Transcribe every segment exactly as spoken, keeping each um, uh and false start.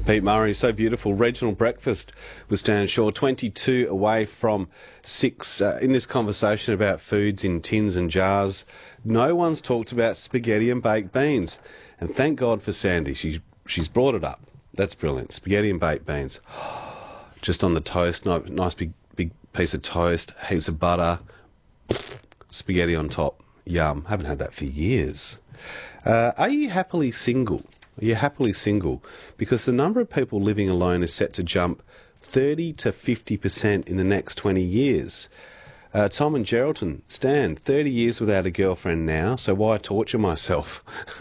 Pete Murray, so beautiful. Regional breakfast with Stan Shaw, twenty-two away from six. Uh, in this conversation about foods in tins and jars, no one's talked about spaghetti and baked beans. And thank God for Sandy. She, she's brought it up. That's brilliant. Spaghetti and baked beans. Just on the toast, nice big, big piece of toast, heaps of butter, spaghetti on top. Yum. Haven't had that for years. Uh, are you happily single? Are you happily single? Because the number of people living alone is set to jump thirty to fifty percent in the next twenty years. Uh, Tom and Geraldton, Stan, thirty years without a girlfriend now, so why torture myself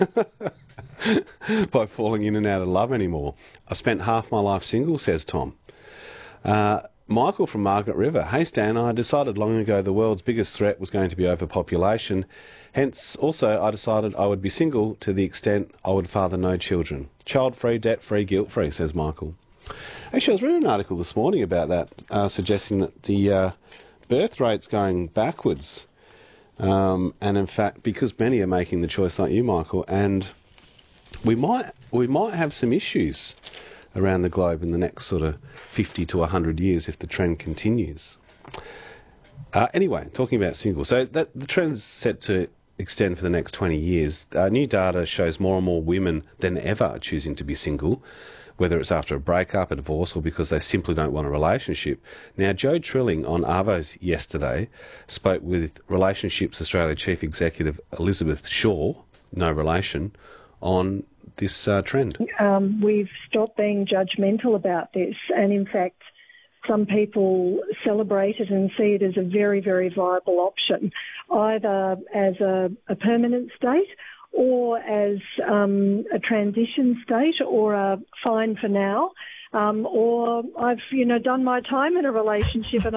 by falling in and out of love anymore? I spent half my life single, says Tom. Uh, Michael from Margaret River. Hey Stan, I decided long ago the world's biggest threat was going to be overpopulation. Hence, also, I decided I would be single to the extent I would father no children. Child-free, debt-free, guilt-free, says Michael. Actually, I was reading an article this morning about that, uh, suggesting that the uh, birth rate's going backwards. Um, and in fact, because many are making the choice like you, Michael, and we might we might have some issues around the globe in the next sort of fifty to one hundred years if the trend continues. Uh, anyway, talking about single. So that the trend's set to extend for the next twenty years. Uh, new data shows more and more women than ever are choosing to be single, whether it's after a breakup, a divorce, or because they simply don't want a relationship. Now, Joe Trilling on Arvo's yesterday spoke with Relationships Australia Chief Executive Elizabeth Shaw, no relation, on this uh, trend. Um, we've stopped being judgmental about this, and in fact, some people celebrate it and see it as a very, very viable option, either as a, a permanent state or as um, a transition state or a fine for now, um, or I've, you know, done my time in a relationship and